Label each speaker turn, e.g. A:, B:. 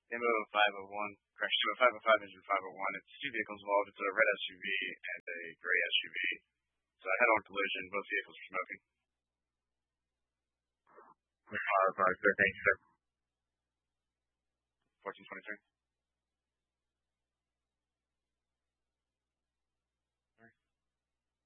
A: Demo 501, correction, Demo 505 engine 501. It's two vehicles involved. It's a red SUV and a gray SUV. So I had on collision. Both vehicles were smoking.
B: Sir, thank you, sir.
A: 1423.